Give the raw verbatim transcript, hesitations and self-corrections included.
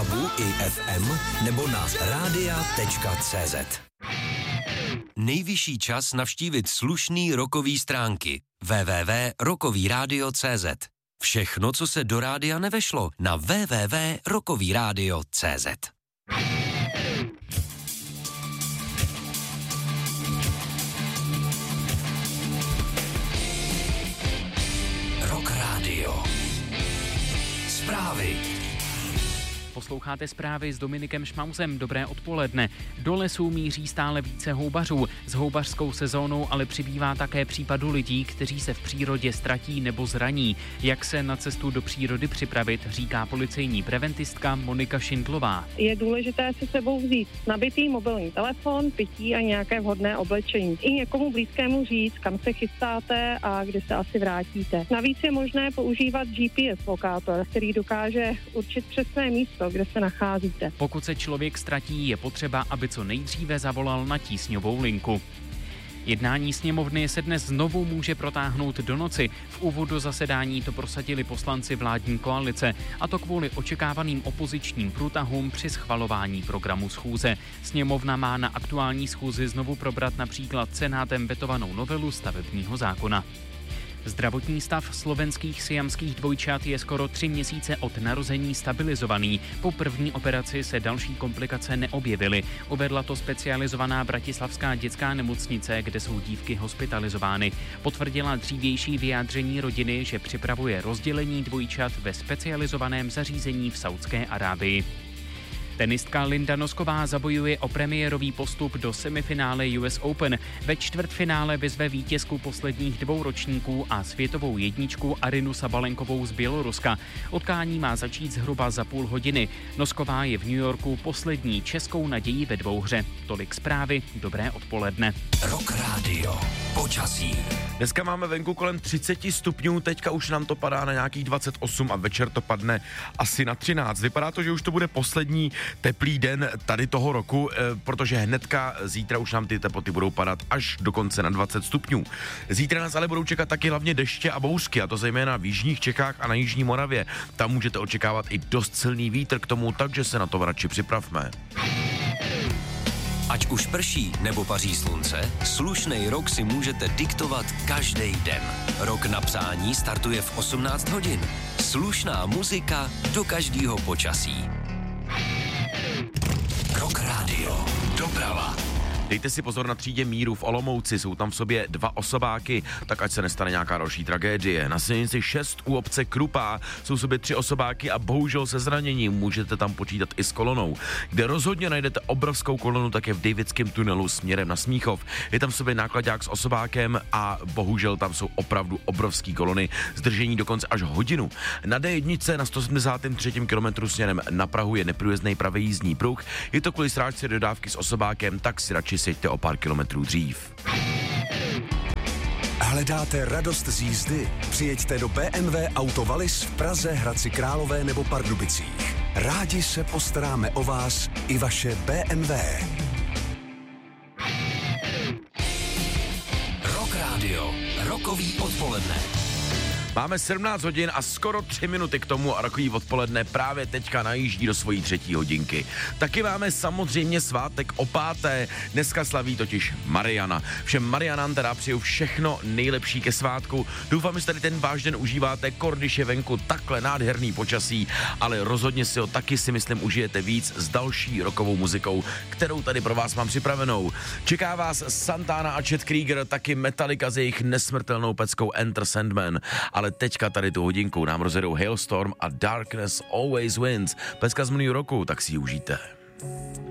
DABu i F M nebo na radia tečka cé zet. Nejvyšší čas navštívit slušný rockový stránky w w w tečka rockový rádio tečka cé zet. Všechno, co se do rádia nevešlo, na w w w tečka rockový rádio tečka cé zet. Rock Radio. Zprávy. Posloucháte zprávy s Dominikem Šmausem. Dobré odpoledne. Do lesů míří stále více houbařů. S houbařskou sezónou ale přibývá také případů lidí, kteří se v přírodě ztratí nebo zraní. Jak se na cestu do přírody připravit, říká policejní preventistka Monika Šindlová. Je důležité si sebou vzít nabitý mobilní telefon, pití a nějaké vhodné oblečení. I někomu blízkému říct, kam se chystáte a kdy se asi vrátíte. Navíc je možné používat G P S lokátor, který dokáže určit přesné místo, kde se nacházíte. Pokud se člověk ztratí, je potřeba, aby co nejdříve zavolal na tísňovou linku. Jednání sněmovny se dnes znovu může protáhnout do noci. V úvodu zasedání to prosadili poslanci vládní koalice, a to kvůli očekávaným opozičním průtahům při schvalování programu schůze. Sněmovna má na aktuální schůzi znovu probrat například Senátem vetovanou novelu stavebního zákona. Zdravotní stav slovenských siamských dvojčat je skoro tři měsíce od narození stabilizovaný. Po první operaci se další komplikace neobjevily. Uvedla to specializovaná bratislavská dětská nemocnice, kde jsou dívky hospitalizovány. Potvrdila dřívější vyjádření rodiny, že připravuje rozdělení dvojčat ve specializovaném zařízení v Saudské Arábii. Tenistka Linda Nosková zabojuje o premiérový postup do semifinále U S Open. Ve čtvrtfinále vyzve vítězku posledních dvou ročníků a světovou jedničku Arinu Sabalenkovou z Běloruska. Utkání má začít zhruba za půl hodiny. Nosková je v New Yorku poslední českou nadějí ve dvouhře. Tolik zprávy, dobré odpoledne. Rock Radio. Počasí. Dneska máme venku kolem třicet stupňů, teďka už nám to padá na nějakých dvacet osm a večer to padne asi na třináct. Vypadá to, že už to bude poslední teplý den tady toho roku, e, protože hnedka zítra už nám ty teploty budou padat až dokonce na dvacet stupňů. Zítra nás ale budou čekat taky hlavně deště a bouřky, a to zejména v jižních Čechách a na jižní Moravě. Tam můžete očekávat i dost silný vítr k tomu, takže se na to radši připravme. Ať už prší nebo paří slunce, slušnej rok si můžete diktovat každý den. Rok na přání startuje v osmnáct hodin. Slušná muzika do každého počasí. Rock Radio. Doprava. Dejte si pozor na třídě Míru v Olomouci, jsou tam v sobě dva osobáky, tak ať se nestane nějaká další tragédie. Na silnici šest u obce Krupá jsou v sobě tři osobáky a bohužel se zraněním, můžete tam počítat i s kolonou. Kde rozhodně najdete obrovskou kolonu, tak je v Davidském tunelu směrem na Smíchov. Je tam v sobě nákladák s osobákem a bohužel tam jsou opravdu obrovský kolony, zdržení dokonce až hodinu. Na D jedna na sto sedmdesátém třetím kilometru směrem na Prahu je neprůjezdný pravý jízdní pruh. Je to kvůli srážce dodávky s osobákem, tak si radši sjeďte o pár kilometrů dřív. Hledáte radost z jízdy? Přijeďte do B M W Auto Wallis v Praze, Hradci Králové nebo Pardubicích. Rádi se postaráme o vás i vaše B M W. Rock Radio. Rockový odpoledne. Máme sedmnáct hodin a skoro tři minuty k tomu a rokový odpoledne právě teďka najíždí do svojí třetí hodinky. Taky máme samozřejmě svátek o páté, dneska slaví totiž Mariana. Všem Marianám teda přeju všechno nejlepší ke svátku. Doufám, že tady ten váš den užíváte, kor když je venku takhle nádherný počasí, ale rozhodně si ho taky si myslím užijete víc s další rockovou muzikou, kterou tady pro vás mám připravenou. Čeká vás Santana a Chet Krieger, taky Metallica s jejich nesmrtelnou peckou Enter Sandman. Ale teďka tady tu hodinku nám rozjedou Hailstorm a Darkness Always Wins. Pecka z minulého roku, tak si ji užijte.